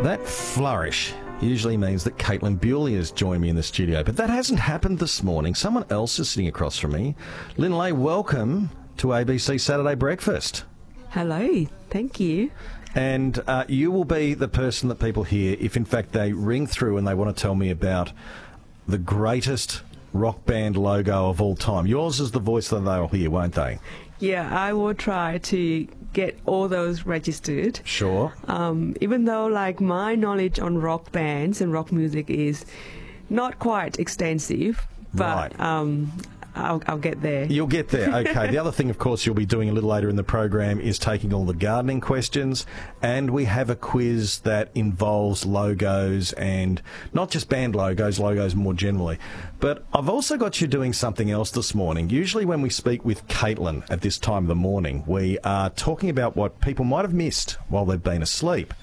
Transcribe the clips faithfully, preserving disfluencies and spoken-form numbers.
That flourish usually means that Caitlin Bewley has joined me in the studio, but that hasn't happened this morning. Someone else is sitting across from me. Lynn Lay, welcome to A B C Saturday Breakfast. Hello, thank you. And uh, you will be the person that people hear if, in fact, they ring through and they want to tell me about the greatest rock band logo of all time. Yours is the voice that they'll hear, won't they? Yeah, I will try to get all those registered. Sure. Um, even though, like, my knowledge on rock bands and rock music is not quite extensive, but Right. um, I'll, I'll get there. You'll get there. Okay. The other thing, of course, you'll be doing a little later in the program is taking all the gardening questions, and we have a quiz that involves logos and not just band logos, logos more generally. But I've also got you doing something else this morning. Usually when we speak with Caitlin at this time of the morning, we are talking about what people might have missed while they've been asleep.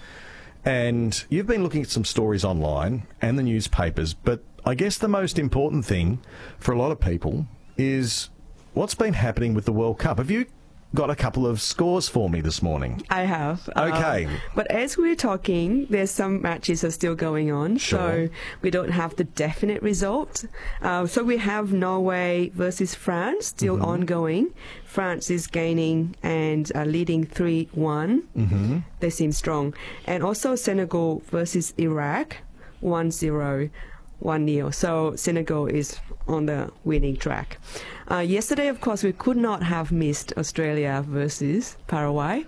And you've been looking at some stories online and the newspapers, but I guess the most important thing for a lot of people is what's been happening with the World Cup. Have you got a couple of scores for me this morning? I have. Okay. Um, but as we're talking, there's some matches are still going on, Sure. so we don't have the definite result. Uh, so we have Norway versus France still Mm-hmm. ongoing. France is gaining and uh, leading three one. Mm-hmm. They seem strong. And also Senegal versus Iraq, one zero. one nil. So Senegal is on the winning track. Uh, yesterday, of course, we could not have missed Australia versus Paraguay.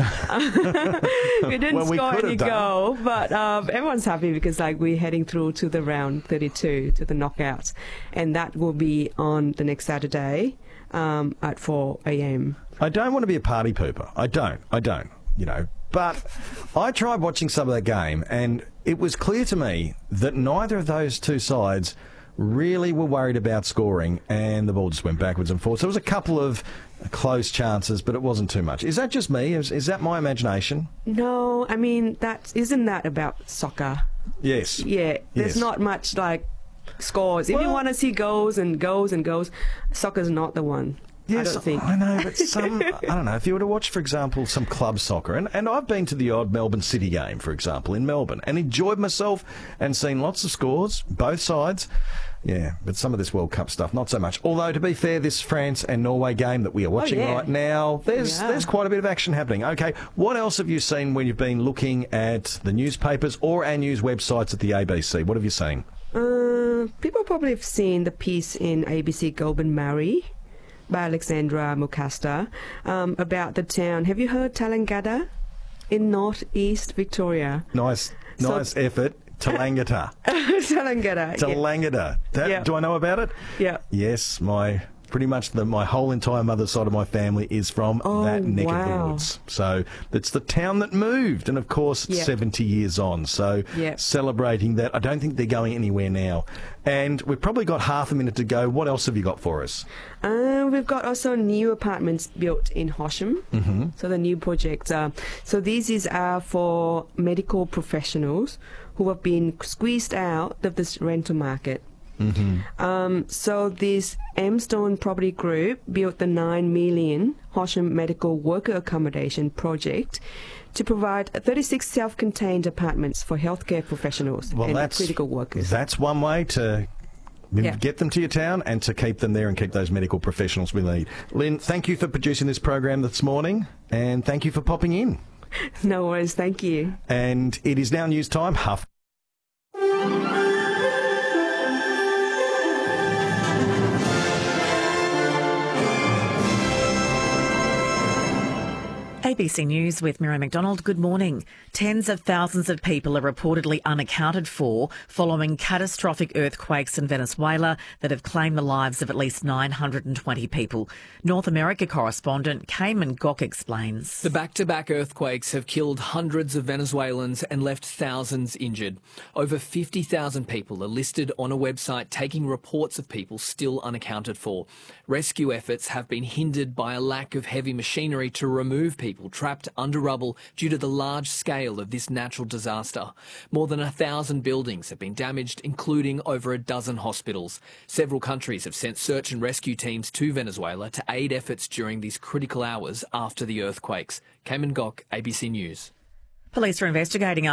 we didn't Well, we score could any have done. goal, but um, everyone's happy because like we're heading through to the round thirty-two, to the knockouts, and that will be on the next Saturday um, at four a.m. I don't want to be a party pooper. I don't. I don't, you know. But I tried watching some of that game, and it was clear to me that neither of those two sides really were worried about scoring, and the ball just went backwards and forwards. There was a couple of close chances, but it wasn't too much. Is that just me? Is, is that my imagination? No, I mean, that isn't that about soccer? Yes. Yeah, there's Yes. not much like scores. If you Well- want to see goals and goals and goals, soccer's not the one. Yes, I don't think. I know, but some, I don't know, if you were to watch, for example, some club soccer, and, and I've been to the odd Melbourne City game, for example, in Melbourne, and enjoyed myself and seen lots of scores, both sides. Yeah, but some of this World Cup stuff, not so much. Although, to be fair, this France and Norway game that we are watching yeah. right now, there's Yeah. there's quite a bit of action happening. Okay, what else have you seen when you've been looking at the newspapers or our news websites at the A B C? What have you seen? Uh, people probably have seen the piece in A B C Goulburn Marri by Alexandra Mukasta um, about the town. Have you heard Tallangatta in northeast Victoria? Nice, So- nice effort. Tallangatta. Tallangatta. yeah. Tallangatta. That, Yeah. Do I know about it? Yeah. Yes, my pretty much the, my whole entire mother's side of my family is from Oh, that neck of the wow. woods. So it's the town that moved, and of course, it's Yep. seventy years on. So Yep. celebrating that. I don't think they're going anywhere now. And we've probably got half a minute to go. What else have you got for us? Uh, we've got also new apartments built in Horsham. Mm-hmm. So the new project. Uh, so these is uh, for medical professionals who have been squeezed out of this rental market. Mm-hmm. Um, so this M Stone Property Group built the nine million Horsham Medical Worker Accommodation project to provide thirty-six self-contained apartments for healthcare professionals Well, and that's critical workers. That's one way to Yeah. get them to your town and to keep them there and keep those medical professionals we need. Lynn, thank you for producing this program this morning, and thank you for popping in. No worries, thank you. And it is now news time. Huff. A B C News with Miriam McDonald. Good morning. Tens of thousands of people are reportedly unaccounted for following catastrophic earthquakes in Venezuela that have claimed the lives of at least nine hundred twenty people. North America correspondent Cayman Gok explains. The back-to-back earthquakes have killed hundreds of Venezuelans and left thousands injured. Over fifty thousand people are listed on a website taking reports of people still unaccounted for. Rescue efforts have been hindered by a lack of heavy machinery to remove people trapped under rubble due to the large scale of this natural disaster. More than a thousand buildings have been damaged, including over a dozen hospitals. Several countries have sent search and rescue teams to Venezuela to aid efforts during these critical hours after the earthquakes. Cayman Gok, A B C News. Police are investigating